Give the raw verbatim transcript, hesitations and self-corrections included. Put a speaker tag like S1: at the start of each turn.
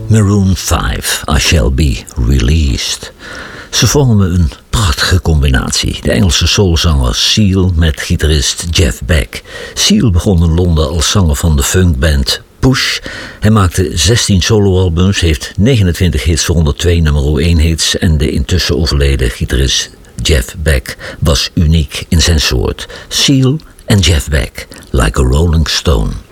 S1: Maroon vijf, I Shall Be Released. Ze vormen een prachtige combinatie. De Engelse soulzanger Seal met gitarist Jeff Beck. Seal begon in Londen als zanger van de funkband Push. Hij maakte zestien soloalbums, heeft negenentwintig hits, waaronder twee nummer één hits, en de intussen overleden gitarist Jeff Beck was uniek in zijn soort. Seal en Jeff Beck, Like a Rolling Stone.